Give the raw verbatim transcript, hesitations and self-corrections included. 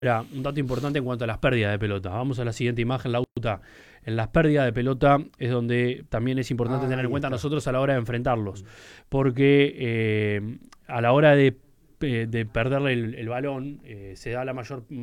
Era un dato importante en cuanto a las pérdidas de pelota. Vamos a la siguiente imagen, Lauta. En las pérdidas de pelota es donde también es importante Ah, tener en ahí cuenta está. nosotros a la hora de enfrentarlos. Porque eh, a la hora de, eh, de perderle el, el balón, eh, se da la mayor